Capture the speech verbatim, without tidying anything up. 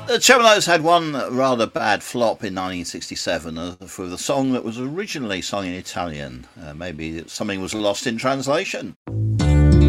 The Tremolo's had one rather bad flop in nineteen sixty-seven uh, for the song that was originally sung in Italian. Uh, maybe something was lost in translation.